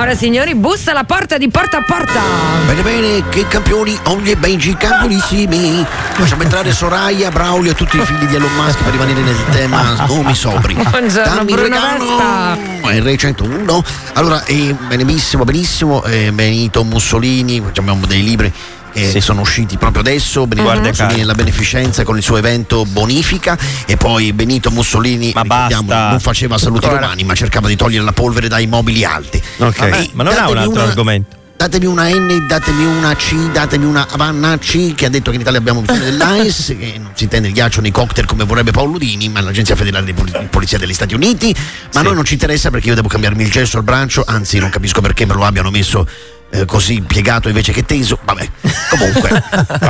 Signore e signori, bussa alla porta di Porta a Porta. Bene bene, che campioni, Olli e Benji, campionissimi. Facciamo entrare Soraya, Braulio e tutti i figli di Elon Musk per rimanere nel tema nomi sobri. Buongiorno, Dammi Bruno regalo. R101. Allora, benissimo, Benito Mussolini, abbiamo dei libri che sono usciti proprio adesso. Benito Mussolini la beneficenza con il suo evento Bonifica, e poi Benito Mussolini non faceva saluti romani, ma cercava di togliere la polvere dai mobili alti. Ok, ma non ha un altro argomento. Datemi una N, datemi una C, datemi una Avanna C, che ha detto che in Italia abbiamo bisogno dell'AIS, che non si intende il ghiaccio nei cocktail come vorrebbe Paolo Dini, ma l'Agenzia Federale di Polizia degli Stati Uniti. Ma a noi non ci interessa, perché io devo cambiarmi il gesso al braccio, anzi non capisco perché me lo abbiano messo così piegato invece che teso. Vabbè, comunque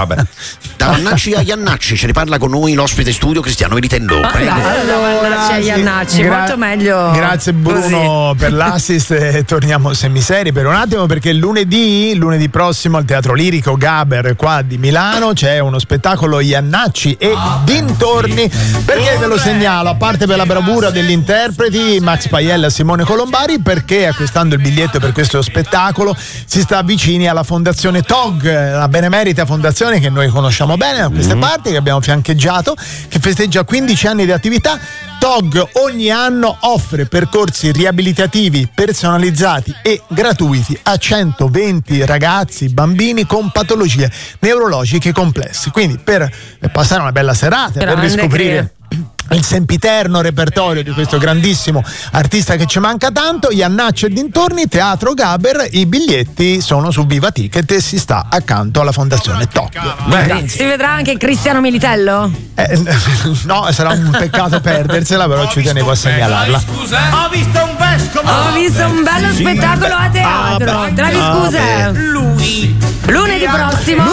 da Vannacci a Iannacci ce ne parla con noi l'ospite studio Cristiano Melitello. Prego. Allora, Iannacci, molto meglio. Grazie Bruno per l'assist. Torniamo semiseri per un attimo, perché lunedì prossimo al Teatro Lirico Gaber qua di Milano c'è uno spettacolo Iannacci e dintorni. Perché ve lo segnalo? A parte per la bravura degli interpreti Max Paiella e Simone Colombari, perché acquistando il biglietto per questo spettacolo si sta vicini alla fondazione TOG, la benemerita fondazione che noi conosciamo bene da queste parti, che abbiamo fiancheggiato, che festeggia 15 anni di attività. TOG ogni anno offre percorsi riabilitativi personalizzati e gratuiti a 120 ragazzi, bambini con patologie neurologiche complesse. Quindi per passare una bella serata, per riscoprire il sempiterno repertorio di questo grandissimo artista che ci manca tanto, Iannacci e dintorni, Teatro Gaber. I biglietti sono su Viva Ticket e si sta accanto alla fondazione TOG. Si vedrà anche Cristiano Militello? No, sarà un peccato perdersela, però ci tenevo a segnalarla. Ho visto un vescovo! Ho visto un bello spettacolo a teatro. Travi scuse. Lui Lunedì prossimo